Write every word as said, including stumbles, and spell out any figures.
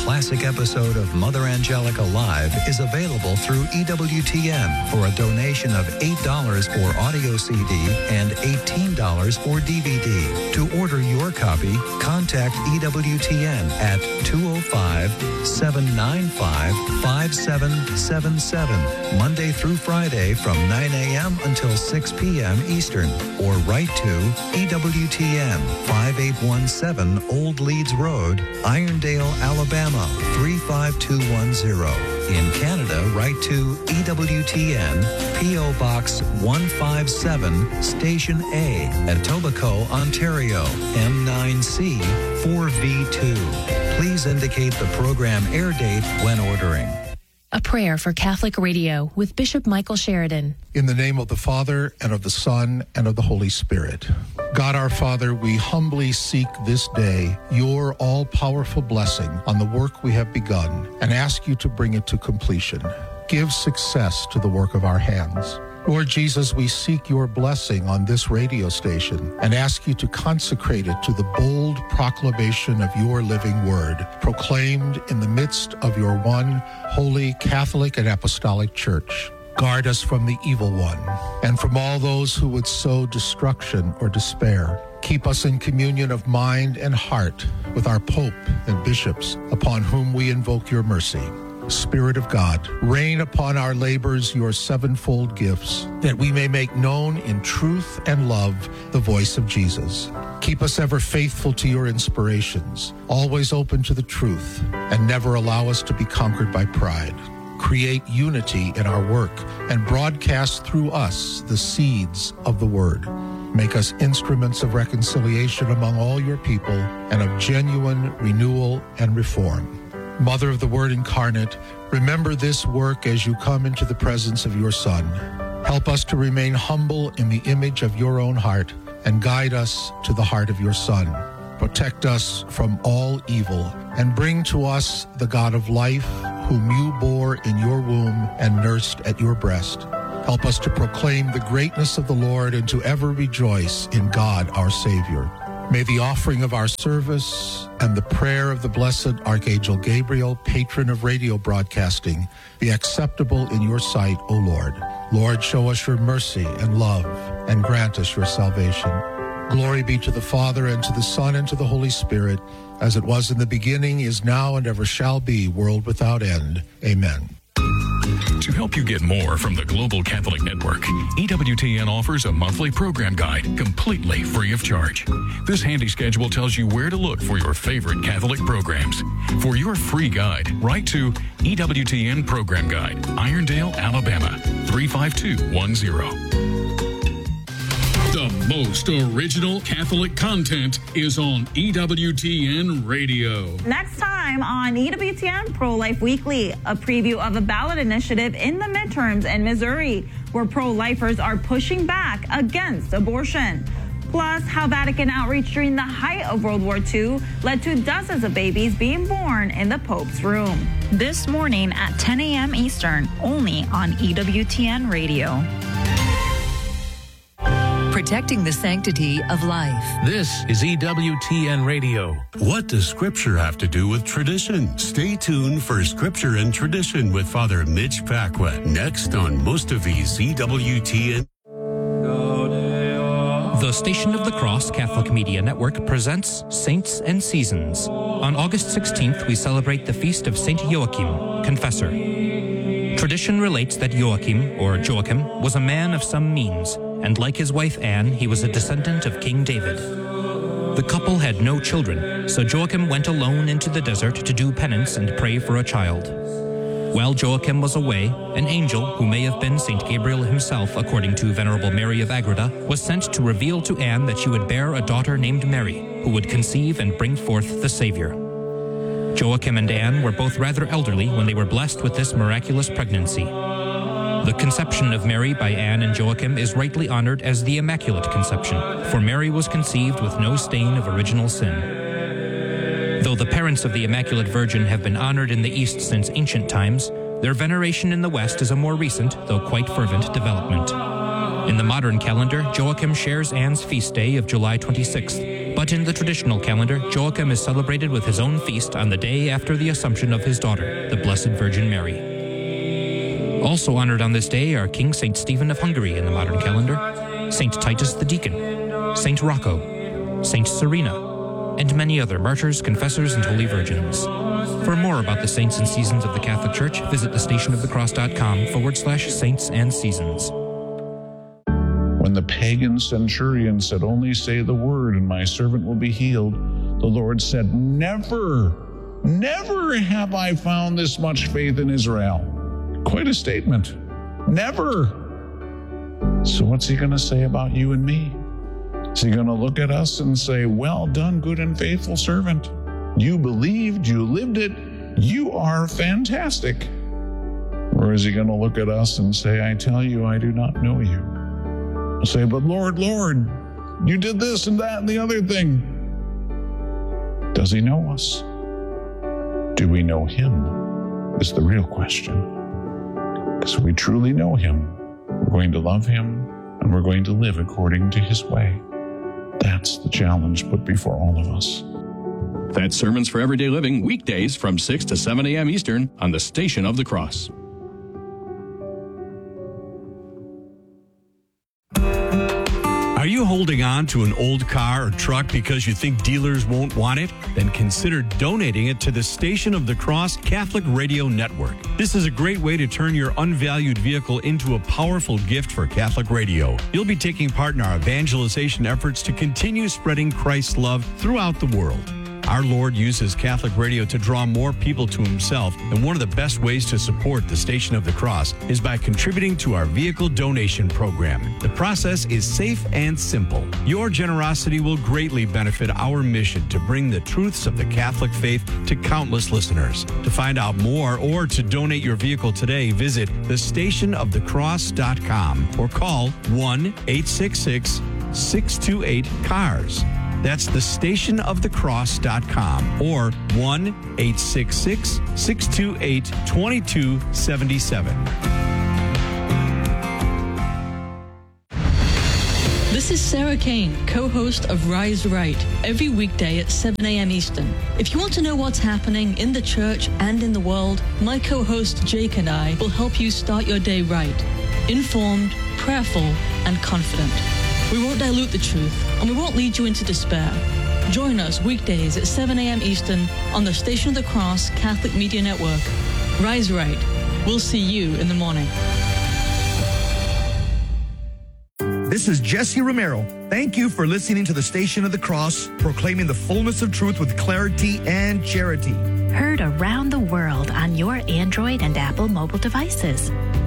classic episode of Mother Angelica Live is available through E W T N for a donation of eight dollars for audio C D and eighteen dollars for D V D. To order your copy, contact E W T N at two oh five, seven nine five, five seven seven seven, Monday through Friday from nine a.m. until six p.m. Eastern, or write to E W T N, five eight one seven Old Leeds Road, Irondale, Alabama, three five two one zero. In Canada, write to E W T N, P O Box one five seven, Station A, Etobicoke, Ontario, M nine C four V two. Please indicate the program air date when ordering. A prayer for Catholic Radio with Bishop Michael Sheridan. In the name of the Father, and of the Son, and of the Holy Spirit. God our Father, we humbly seek this day your all-powerful blessing on the work we have begun and ask you to bring it to completion. Give success to the work of our hands. Lord Jesus, we seek your blessing on this radio station and ask you to consecrate it to the bold proclamation of your living word, proclaimed in the midst of your one holy Catholic and Apostolic Church. Guard us from the evil one and from all those who would sow destruction or despair. Keep us in communion of mind and heart with our Pope and bishops, upon whom we invoke your mercy. Spirit of God, rain upon our labors your sevenfold gifts, that we may make known in truth and love the voice of Jesus. Keep us ever faithful to your inspirations, always open to the truth, and never allow us to be conquered by pride. Create unity in our work and broadcast through us the seeds of the word. Make us instruments of reconciliation among all your people and of genuine renewal and reform. Mother of the Word incarnate, remember this work as you come into the presence of your Son. Help us to remain humble in the image of your own heart and guide us to the heart of your Son. Protect us from all evil and bring to us the God of life, whom you bore in your womb and nursed at your breast. Help us to proclaim the greatness of the Lord and to ever rejoice in God our Savior. May the offering of our service and the prayer of the blessed Archangel Gabriel, patron of radio broadcasting, be acceptable in your sight, O Lord. Lord, show us your mercy and love and grant us your salvation. Glory be to the Father, and to the Son, and to the Holy Spirit, as it was in the beginning, is now, and ever shall be, world without end. Amen. To help you get more from the Global Catholic Network, E W T N offers a monthly program guide completely free of charge. This handy schedule tells you where to look for your favorite Catholic programs. For your free guide, write to E W T N Program Guide, Irondale, Alabama, three five two one zero. The most original Catholic content is on E W T N Radio. Next time on E W T N Pro-Life Weekly, a preview of a ballot initiative in the midterms in Missouri, where pro-lifers are pushing back against abortion. Plus, how Vatican outreach during the height of World War Two led to dozens of babies being born in the Pope's room. This morning at ten a.m. Eastern, only on E W T N Radio. Protecting the sanctity of life. This is E W T N Radio. What does Scripture have to do with tradition? Stay tuned for Scripture and Tradition with Father Mitch Paquette. Next on most of these E W T N. The Station of the Cross Catholic Media Network presents Saints and Seasons. On August sixteenth, we celebrate the feast of Saint Joachim, Confessor. Tradition relates that Joachim, or Joachim, was a man of some means, and like his wife Anne, he was a descendant of King David. The couple had no children, so Joachim went alone into the desert to do penance and pray for a child. While Joachim was away, an angel, who may have been Saint Gabriel himself according to Venerable Mary of Agreda, was sent to reveal to Anne that she would bear a daughter named Mary, who would conceive and bring forth the Savior. Joachim and Anne were both rather elderly when they were blessed with this miraculous pregnancy. The conception of Mary by Anne and Joachim is rightly honored as the Immaculate Conception, for Mary was conceived with no stain of original sin. Though the parents of the Immaculate Virgin have been honored in the East since ancient times, their veneration in the West is a more recent, though quite fervent, development. In the modern calendar, Joachim shares Anne's feast day of July twenty-sixth, But in the traditional calendar, Joachim is celebrated with his own feast on the day after the Assumption of his daughter, the Blessed Virgin Mary. Also honored on this day are King Saint Stephen of Hungary in the modern calendar, Saint Titus the Deacon, Saint Rocco, Saint Serena, and many other martyrs, confessors, and holy virgins. For more about the saints and seasons of the Catholic Church, visit thestationofthecross.com forward slash saints and seasons. When the pagan centurion said, "Only say the word and my servant will be healed," the Lord said, "Never, never have I found this much faith in Israel." Quite a statement. Never. So what's he going to say about you and me? Is he going to look at us and say, "Well done, good and faithful servant. You believed, you lived it, you are fantastic"? Or is he going to look at us and say, "I tell you, I do not know you"? He'll say, "But Lord, Lord, you did this and that and the other thing." Does he know us? Do we know him? Is the real question. Because if we truly know him, we're going to love him and we're going to live according to his way. That's the challenge put before all of us. That's Sermons for Everyday Living, weekdays from six to seven a.m. Eastern on the Station of the Cross. Are you holding on to an old car or truck because you think dealers won't want it? Then consider donating it to the Station of the Cross Catholic Radio Network. This is a great way to turn your unvalued vehicle into a powerful gift for Catholic radio. You'll be taking part in our evangelization efforts to continue spreading Christ's love throughout the world. Our Lord uses Catholic radio to draw more people to himself, and one of the best ways to support the Station of the Cross is by contributing to our vehicle donation program. The process is safe and simple. Your generosity will greatly benefit our mission to bring the truths of the Catholic faith to countless listeners. To find out more or to donate your vehicle today, visit the station of the cross dot com or call one eight six six, six two eight, C A R S. That's the station of the cross dot com or one eight six six, six two eight, two two seven seven. This is Sarah Kane, co-host of Rise Right, every weekday at seven a.m. Eastern. If you want to know what's happening in the church and in the world, my co-host Jake and I will help you start your day right, informed, prayerful, and confident. We won't dilute the truth, and we won't lead you into despair. Join us weekdays at seven a.m. Eastern on the Station of the Cross Catholic Media Network. Rise Right. We'll see you in the morning. This is Jesse Romero. Thank you for listening to the Station of the Cross, proclaiming the fullness of truth with clarity and charity. Heard around the world on your Android and Apple mobile devices.